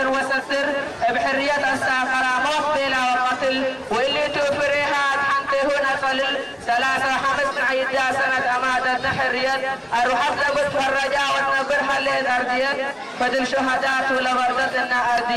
وسر وسسر بحرية كرامات بلا وقتل واللي توفرها حنت هنا قلل 3 عيدا سنة أمادة حرية أروح أبدأ بالفرجاء وتنبرها للأرضية بدل شهدات ولوردتنا أرضية